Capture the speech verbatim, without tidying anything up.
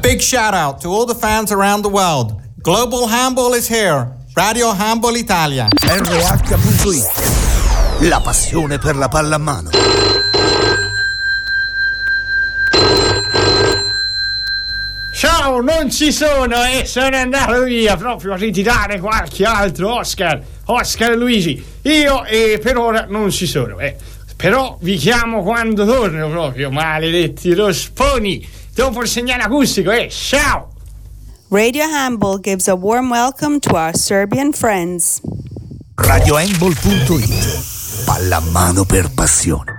big shout out to all the fans around the world. Global Handball is here. Radio Handball Italia. R H punto it. La passione per la pallamano. Ciao, non ci sono e sono andato via proprio a ritirare qualche altro Oscar. Oscar e Luigi. Io e per ora non ci sono, eh. Però vi chiamo quando torno proprio, maledetti rosponi. Dopo il segnale acustico, eh. Ciao! Radio Handball gives a warm welcome to our Serbian friends. Radio Handball punto it. Pallamano per passione.